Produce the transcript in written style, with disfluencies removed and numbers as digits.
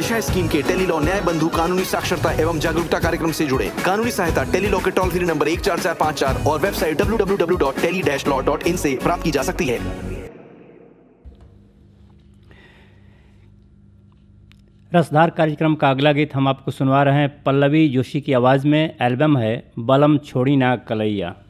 दिशा स्कीम के टेली लॉ न्याय बंधु कानूनी साक्षरता एवं जागरूकता कार्यक्रम से जुड़े। कानूनी सहायता टेली लॉ के टोल फ्री नंबर 14454 और वेबसाइट www.tele-law.in से प्राप्त की जा सकती है। रसधार कार्यक्रम का अगला गीत हम आपको सुनवा रहे हैं पल्लवी जोशी की आवाज़ में। एल्बम है बलम छोड़ी ना कलैया।